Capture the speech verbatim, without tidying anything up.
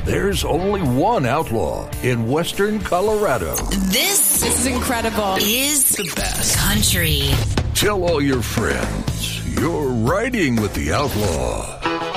there's only one outlaw in western Colorado. This, this is incredible. Is the best country. Tell all your friends you're riding with the outlaw.